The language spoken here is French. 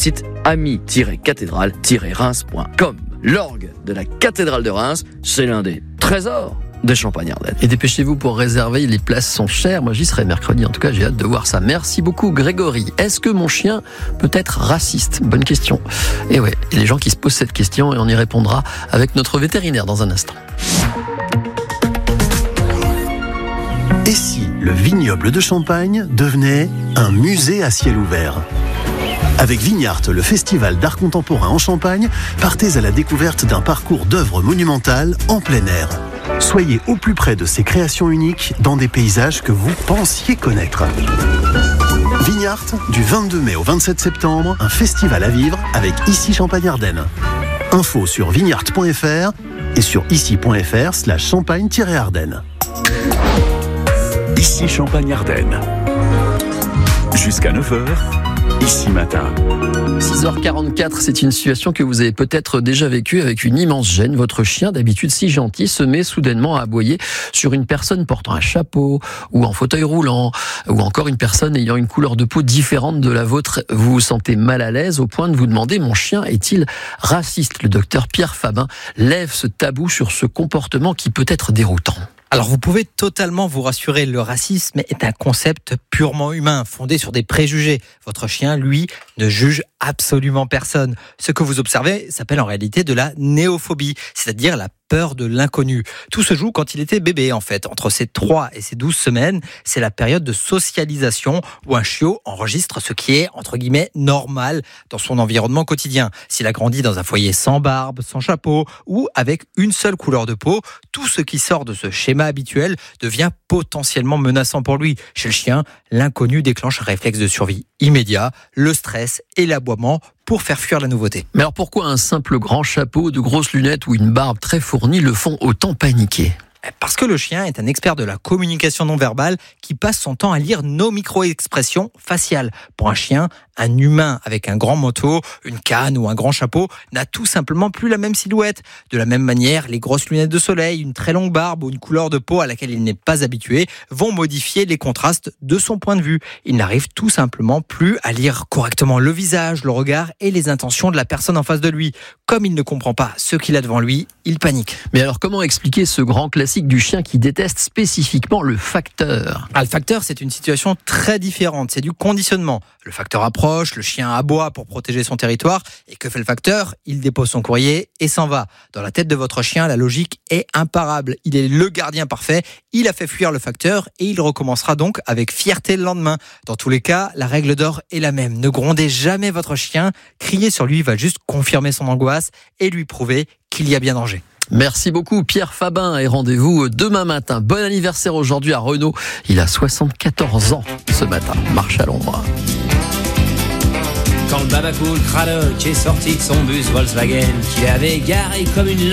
site ami-cathédrale-reims.com. L'orgue de la cathédrale de Reims, c'est l'un des trésors de Champagne-Ardenne. Et dépêchez-vous pour réserver, les places sont chères. Moi, j'y serai mercredi. En tout cas, j'ai hâte de voir ça. Merci beaucoup, Grégory. Est-ce que mon chien peut être raciste ? Bonne question. Et ouais, il y a des gens qui se posent cette question et on y répondra avec notre vétérinaire dans un instant. Et si le vignoble de Champagne devenait un musée à ciel ouvert ? Avec Vignart, le festival d'art contemporain en Champagne, partez à la découverte d'un parcours d'œuvres monumentales en plein air. Soyez au plus près de ces créations uniques dans des paysages que vous pensiez connaître. Vignart, du 22 mai au 27 septembre, un festival à vivre avec Ici Champagne-Ardenne. Info sur vignart.fr et sur ici.fr/champagne-ardenne. Ici Champagne-Ardenne. Jusqu'à 9h, ici matin. 6h44, c'est une situation que vous avez peut-être déjà vécue avec une immense gêne. Votre chien, d'habitude si gentil, se met soudainement à aboyer sur une personne portant un chapeau ou en fauteuil roulant ou encore une personne ayant une couleur de peau différente de la vôtre. Vous vous sentez mal à l'aise au point de vous demander: mon chien est-il raciste ? Le docteur Pierre Fabin lève ce tabou sur ce comportement qui peut être déroutant. Alors vous pouvez totalement vous rassurer, le racisme est un concept purement humain, fondé sur des préjugés. Votre chien, lui, ne juge absolument personne. Ce que vous observez s'appelle en réalité de la néophobie, c'est-à-dire la peur de l'inconnu. Tout se joue quand il était bébé, en fait. Entre ses 3 et ses 12 semaines, c'est la période de socialisation où un chiot enregistre ce qui est, entre guillemets, normal dans son environnement quotidien. S'il a grandi dans un foyer sans barbe, sans chapeau ou avec une seule couleur de peau, tout ce qui sort de ce schéma habituel devient potentiellement menaçant pour lui. Chez le chien, l'inconnu déclenche un réflexe de survie immédiat, le stress et l'aboiement pour faire fuir la nouveauté. Mais alors pourquoi un simple grand chapeau, de grosses lunettes ou une barbe très fournie le font autant paniquer ? Parce que le chien est un expert de la communication non verbale qui passe son temps à lire nos micro-expressions faciales. Pour un chien, un humain avec un grand manteau, une canne ou un grand chapeau n'a tout simplement plus la même silhouette. De la même manière, les grosses lunettes de soleil, une très longue barbe ou une couleur de peau à laquelle il n'est pas habitué vont modifier les contrastes de son point de vue. Il n'arrive tout simplement plus à lire correctement le visage, le regard et les intentions de la personne en face de lui. Comme il ne comprend pas ce qu'il a devant lui, il panique. Mais alors comment expliquer ce grand classique du chien qui déteste spécifiquement le facteur ? Le facteur, c'est une situation très différente, c'est du conditionnement. Le facteur approche, le chien aboie pour protéger son territoire, et que fait le facteur ? Il dépose son courrier et s'en va. Dans la tête de votre chien, la logique est imparable. Il est le gardien parfait, il a fait fuir le facteur et il recommencera donc avec fierté le lendemain. Dans tous les cas, la règle d'or est la même. Ne grondez jamais votre chien, crier sur lui va juste confirmer son angoisse et lui prouver qu'il y a bien danger. Merci beaucoup Pierre Fabin et rendez-vous demain matin. Bon anniversaire aujourd'hui à Renaud. Il a 74 ans ce matin. Marche à l'ombre. Quand le Babacool Cradock est sorti de son bus Volkswagen, qu'il avait garé comme une